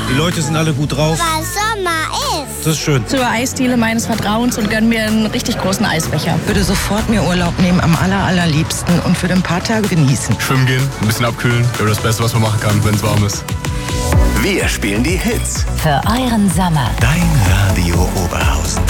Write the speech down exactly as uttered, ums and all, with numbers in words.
Die Leute sind alle gut drauf. Weil Sommer ist. Das ist schön. Zur Eisdiele meines Vertrauens und gönn mir einen richtig großen Eisbecher. Würde sofort mir Urlaub nehmen, am aller, allerliebsten und für ein paar Tage genießen. Schwimmen gehen, ein bisschen abkühlen. Wäre das Beste, was man machen kann, wenn es warm ist. Wir spielen die Hits. Für euren Sommer. Dein Radio Oberhausen.